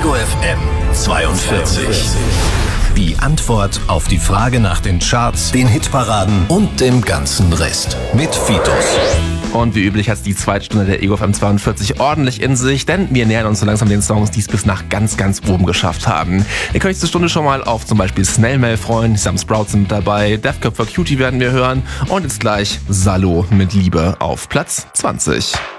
Ego FM 42. Die Antwort auf die Frage nach den Charts, den Hitparaden und dem ganzen Rest. Mit Fitos. Und wie üblich hat die zweite Stunde der Ego FM 42 ordentlich in sich, denn wir nähern uns so langsam den Songs, die es bis nach ganz, ganz oben geschafft haben. Ihr könnt euch diese Stunde schon mal auf zum Beispiel Snail Mail freuen, Sam Sprouts sind mit dabei, Death Cab for Cutie werden wir hören und jetzt gleich Salo mit Liebe auf Platz 20.